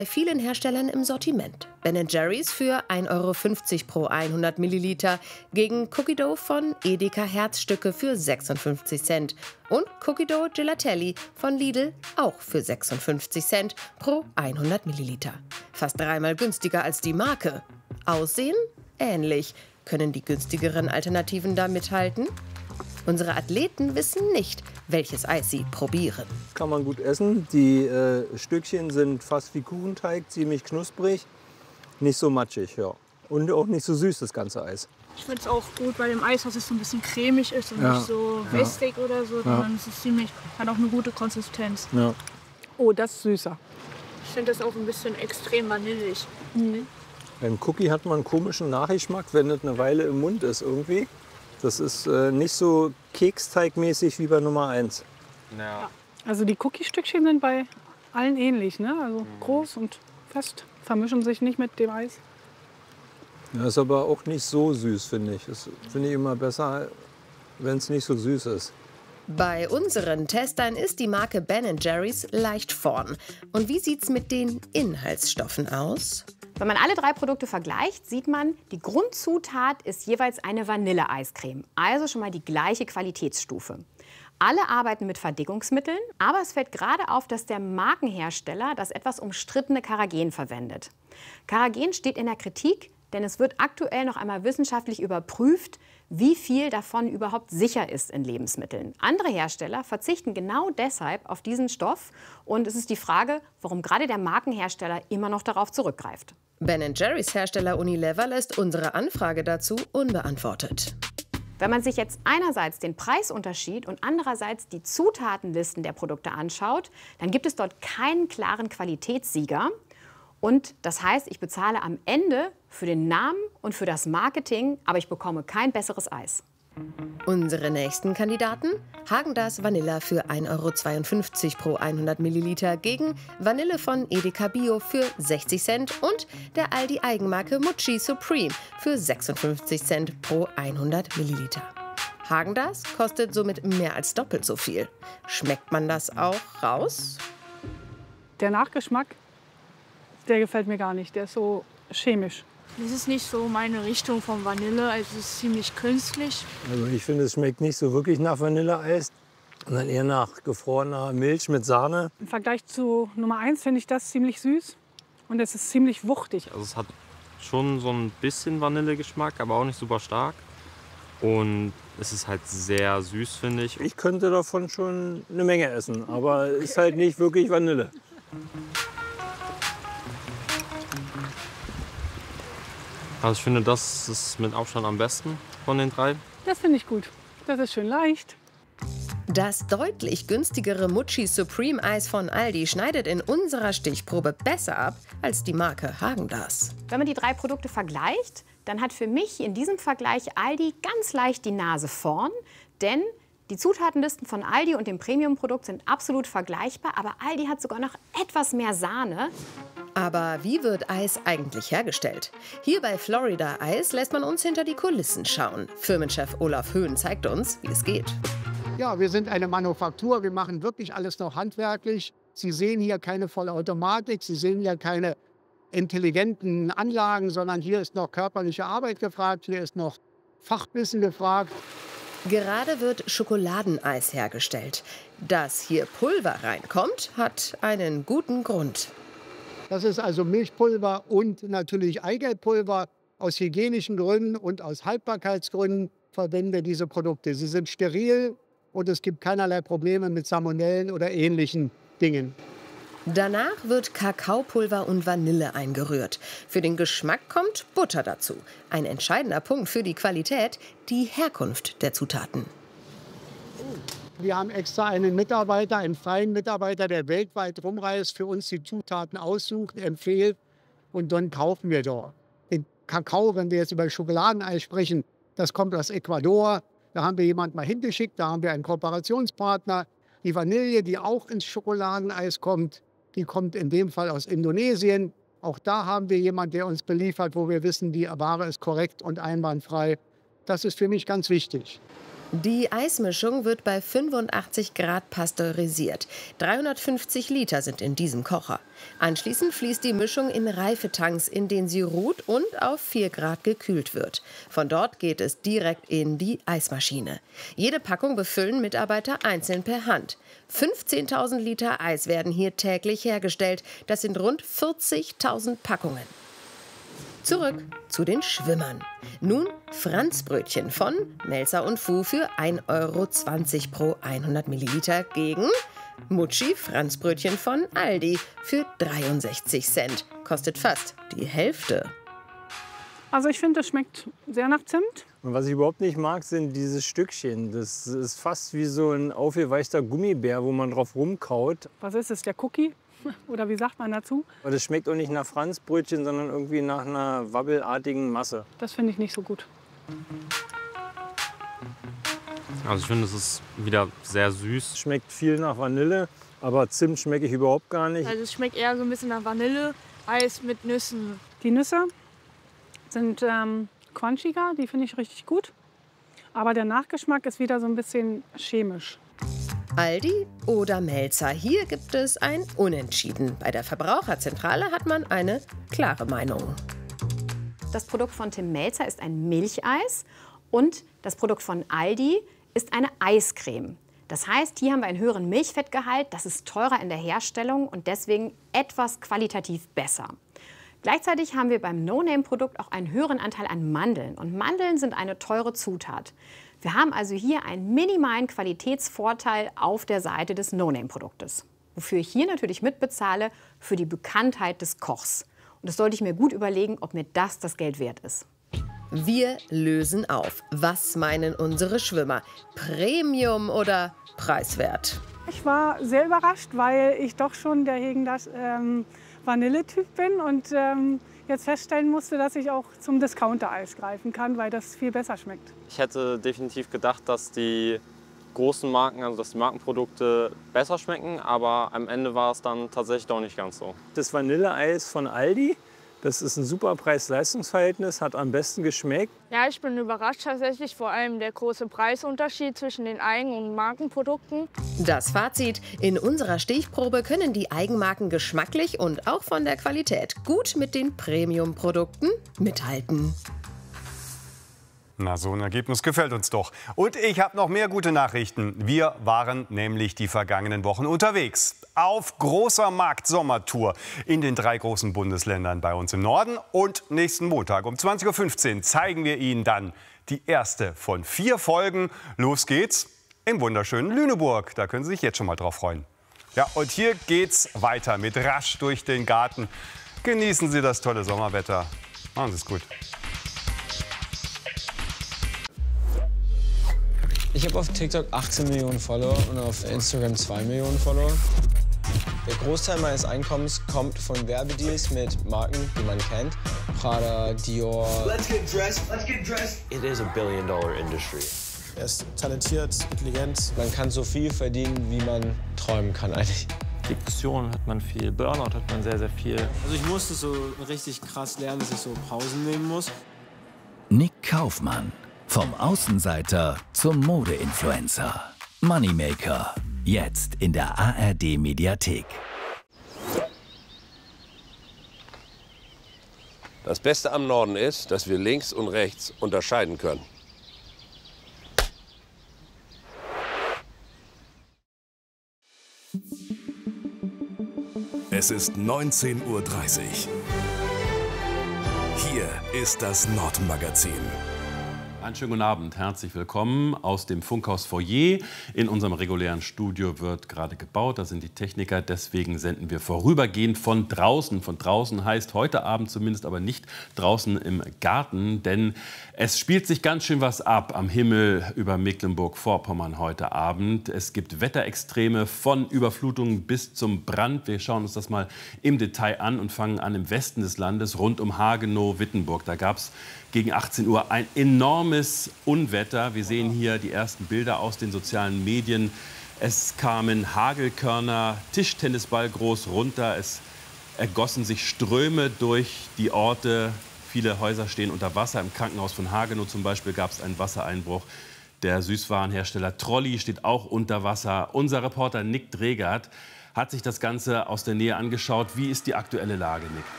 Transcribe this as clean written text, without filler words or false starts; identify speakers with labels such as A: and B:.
A: Vielen Herstellern im Sortiment. Ben Jerry's für 1,50 € pro 100 Milliliter gegen Cookie Dough von Edeka Herzstücke für 56 Cent und Cookie Dough Gelatelli von Lidl auch für 56 Cent pro 100 Milliliter. Fast dreimal günstiger als die Marke. Aussehen? Ähnlich. Können die günstigeren Alternativen da mithalten? Unsere Athleten wissen nicht, welches Eis sie probieren.
B: Kann man gut essen. Die Stückchen sind fast wie Kuchenteig, ziemlich knusprig. Nicht so matschig, ja. Und auch nicht so süß, das ganze Eis.
C: Ich finde es auch gut bei dem Eis, dass es so ein bisschen cremig ist und nicht so wässrig oder so, sondern es ist hat auch eine gute Konsistenz.
B: Ja.
D: Oh, das ist süßer.
C: Ich finde das auch ein bisschen extrem vanillig.
B: Beim Cookie hat man einen komischen Nachgeschmack, wenn es eine Weile im Mund ist irgendwie. Das ist nicht so keksteigmäßig wie bei Nummer 1.
E: Ja.
D: Also die Cookie-Stückchen sind bei allen ähnlich, ne? Also groß und fest, vermischen sich nicht mit dem Eis.
B: Ja, ist aber auch nicht so süß, finde ich. Das finde ich immer besser, wenn es nicht so süß ist.
A: Bei unseren Testern ist die Marke Ben Jerry's leicht vorn. Und wie sieht's mit den Inhaltsstoffen aus?
F: Wenn man alle drei Produkte vergleicht, sieht man, die Grundzutat ist jeweils eine Vanilleeiscreme. Also schon mal die gleiche Qualitätsstufe. Alle arbeiten mit Verdickungsmitteln, aber es fällt gerade auf, dass der Markenhersteller das etwas umstrittene Karagen verwendet. Karagen steht in der Kritik, denn es wird aktuell noch einmal wissenschaftlich überprüft, wie viel davon überhaupt sicher ist in Lebensmitteln. Andere Hersteller verzichten genau deshalb auf diesen Stoff. Und es ist die Frage, warum gerade der Markenhersteller immer noch darauf zurückgreift.
A: Ben Jerry's Hersteller Unilever lässt unsere Anfrage dazu unbeantwortet.
F: Wenn man sich jetzt einerseits den Preisunterschied und andererseits die Zutatenlisten der Produkte anschaut, dann gibt es dort keinen klaren Qualitätssieger. Und das heißt, ich bezahle am Ende für den Namen und für das Marketing, aber ich bekomme kein besseres Eis.
A: Unsere nächsten Kandidaten? Häagen-Dazs Vanilla für 1,52 € pro 100 Milliliter gegen Vanille von Edeka Bio für 60 Cent und der Aldi Eigenmarke Mochi Supreme für 56 Cent pro 100 Milliliter. Häagen-Dazs kostet somit mehr als doppelt so viel. Schmeckt man das auch raus?
D: Der Nachgeschmack, der gefällt mir gar nicht. Der ist so chemisch.
C: Das ist nicht so meine Richtung von Vanille, also es ist ziemlich künstlich.
B: Also ich finde, es schmeckt nicht so wirklich nach Vanilleeis, sondern eher nach gefrorener Milch mit Sahne.
D: Im Vergleich zu Nummer 1 finde ich das ziemlich süß und es ist ziemlich wuchtig.
E: Also es hat schon so ein bisschen Vanillegeschmack, aber auch nicht super stark. Und es ist halt sehr süß, finde ich.
B: Ich könnte davon schon eine Menge essen, aber es ist halt nicht wirklich Vanille.
E: Also ich finde, das ist mit Abstand am besten von den drei.
D: Das finde ich gut. Das ist schön leicht.
A: Das deutlich günstigere Mochi Supreme Eis von Aldi schneidet in unserer Stichprobe besser ab als die Marke Häagen-Dazs.
F: Wenn man die drei Produkte vergleicht, dann hat für mich in diesem Vergleich Aldi ganz leicht die Nase vorn, denn die Zutatenlisten von Aldi und dem Premium-Produkt sind absolut vergleichbar, aber Aldi hat sogar noch etwas mehr Sahne.
A: Aber wie wird Eis eigentlich hergestellt? Hier bei Florida Eis lässt man uns hinter die Kulissen schauen. Firmenchef Olaf Höhn zeigt uns, wie es geht.
G: Ja, wir sind eine Manufaktur. Wir machen wirklich alles noch handwerklich. Sie sehen hier keine Vollautomatik. Sie sehen hier keine intelligenten Anlagen, sondern hier ist noch körperliche Arbeit gefragt. Hier ist noch Fachwissen gefragt.
A: Gerade wird Schokoladeneis hergestellt. Dass hier Pulver reinkommt, hat einen guten Grund.
G: Das ist also Milchpulver und natürlich Eigelbpulver. Aus hygienischen Gründen und aus Haltbarkeitsgründen verwenden wir diese Produkte. Sie sind steril und es gibt keinerlei Probleme mit Salmonellen oder ähnlichen Dingen.
A: Danach wird Kakaopulver und Vanille eingerührt. Für den Geschmack kommt Butter dazu. Ein entscheidender Punkt für die Qualität, die Herkunft der Zutaten.
G: Wir haben extra einen Mitarbeiter, einen freien Mitarbeiter, der weltweit rumreist, für uns die Zutaten aussucht, empfiehlt und dann kaufen wir dort. Den Kakao, wenn wir jetzt über Schokoladeneis sprechen, das kommt aus Ecuador. Da haben wir jemanden mal hingeschickt, da haben wir einen Kooperationspartner. Die Vanille, die auch ins Schokoladeneis kommt, die kommt in dem Fall aus Indonesien. Auch da haben wir jemanden, der uns beliefert, wo wir wissen, die Ware ist korrekt und einwandfrei. Das ist für mich ganz wichtig.
A: Die Eismischung wird bei 85 Grad pasteurisiert. 350 Liter sind in diesem Kocher. Anschließend fließt die Mischung in Reifetanks, in denen sie ruht und auf 4 Grad gekühlt wird. Von dort geht es direkt in die Eismaschine. Jede Packung befüllen Mitarbeiter einzeln per Hand. 15.000 Liter Eis werden hier täglich hergestellt. Das sind rund 40.000 Packungen. Zurück zu den Schwimmern. Nun Franzbrötchen von Melzer und Fu für 1,20 € pro 100 Milliliter gegen Mucci Franzbrötchen von Aldi für 63 Cent. Kostet fast die Hälfte.
D: Also ich finde, das schmeckt sehr nach Zimt.
B: Und was ich überhaupt nicht mag, sind diese Stückchen. Das ist fast wie so ein aufgeweichter Gummibär, wo man drauf rumkaut.
D: Was ist es, der Cookie? Oder wie sagt man dazu?
B: Aber das schmeckt auch nicht nach Franzbrötchen, sondern irgendwie nach einer wabbelartigen Masse.
D: Das finde ich nicht so gut.
E: Also ich finde, es ist wieder sehr süß.
B: Schmeckt viel nach Vanille, aber Zimt schmecke ich überhaupt gar nicht.
C: Also es schmeckt eher so ein bisschen nach Vanille, Eis mit Nüssen.
D: Die Nüsse sind crunchiger, die finde ich richtig gut. Aber der Nachgeschmack ist wieder so ein bisschen chemisch.
A: Aldi oder Melzer, hier gibt es ein Unentschieden. Bei der Verbraucherzentrale hat man eine klare Meinung.
F: Das Produkt von Tim Melzer ist ein Milcheis und das Produkt von Aldi ist eine Eiscreme. Das heißt, hier haben wir einen höheren Milchfettgehalt, das ist teurer in der Herstellung und deswegen etwas qualitativ besser. Gleichzeitig haben wir beim No-Name-Produkt auch einen höheren Anteil an Mandeln. Und Mandeln sind eine teure Zutat. Wir haben also hier einen minimalen Qualitätsvorteil auf der Seite des No-Name-Produktes. Wofür ich hier natürlich mitbezahle, für die Bekanntheit des Kochs. Und das sollte ich mir gut überlegen, ob mir das Geld wert ist.
A: Wir lösen auf. Was meinen unsere Schwimmer? Premium oder preiswert?
D: Ich war sehr überrascht, weil ich doch schon der Vanilletyp bin und jetzt feststellen musste, dass ich auch zum Discounter-Eis greifen kann, weil das viel besser schmeckt.
E: Ich hätte definitiv gedacht, dass die großen Marken, also dass die Markenprodukte besser schmecken, aber am Ende war es dann tatsächlich doch nicht ganz so.
B: Das Vanilleeis von Aldi, das ist ein super Preis-Leistungs-Verhältnis, hat am besten geschmeckt.
C: Ja, ich bin überrascht tatsächlich, vor allem der große Preisunterschied zwischen den Eigen- und Markenprodukten.
A: Das Fazit: In unserer Stichprobe können die Eigenmarken geschmacklich und auch von der Qualität gut mit den Premium-Produkten mithalten.
H: Na, so ein Ergebnis gefällt uns doch. Und ich habe noch mehr gute Nachrichten. Wir waren nämlich die vergangenen Wochen unterwegs. Auf großer Markt-Sommertour in den 3 großen Bundesländern bei uns im Norden. Und nächsten Montag um 20:15 Uhr zeigen wir Ihnen dann die erste von 4 Folgen. Los geht's im wunderschönen Lüneburg. Da können Sie sich jetzt schon mal drauf freuen. Ja, und hier geht's weiter mit Rasch durch den Garten. Genießen Sie das tolle Sommerwetter. Machen Sie es gut.
I: Ich habe auf TikTok 18 Millionen Follower und auf Instagram 2 Millionen Follower. Der Großteil meines Einkommens kommt von Werbedeals mit Marken, die man kennt. Prada, Dior.
J: Let's get dressed. Let's get dressed. It is a billion-dollar industry.
I: Er ist talentiert, intelligent. Man kann so viel verdienen, wie man träumen kann eigentlich.
E: Depression hat man viel, Burnout hat man sehr, sehr viel.
I: Also ich musste so richtig krass lernen, dass ich so Pausen nehmen muss.
K: Nick Kaufmann. Vom Außenseiter zum Mode-Influencer. Moneymaker. Jetzt in der ARD-Mediathek.
L: Das Beste am Norden ist, dass wir links und rechts unterscheiden können.
M: Es ist 19:30 Uhr. Hier ist das Nordmagazin.
N: Einen schönen guten Abend, herzlich willkommen aus dem Funkhaus Foyer. In unserem regulären Studio wird gerade gebaut, da sind die Techniker, deswegen senden wir vorübergehend von draußen. Von draußen heißt heute Abend zumindest aber nicht draußen im Garten, denn es spielt sich ganz schön was ab am Himmel über Mecklenburg-Vorpommern heute Abend. Es gibt Wetterextreme von Überflutungen bis zum Brand. Wir schauen uns das mal im Detail an und fangen an im Westen des Landes, rund um Hagenow-Wittenburg. Da gab es gegen 18 Uhr ein enormes Unwetter. Wir sehen hier die ersten Bilder aus den sozialen Medien. Es kamen Hagelkörner, Tischtennisball groß runter. Es ergossen sich Ströme durch die Orte. Viele Häuser stehen unter Wasser. Im Krankenhaus von Hagenow zum Beispiel gab es einen Wassereinbruch. Der Süßwarenhersteller Trolli steht auch unter Wasser. Unser Reporter Nick Dregert hat sich das Ganze aus der Nähe angeschaut. Wie ist die aktuelle Lage, Nick?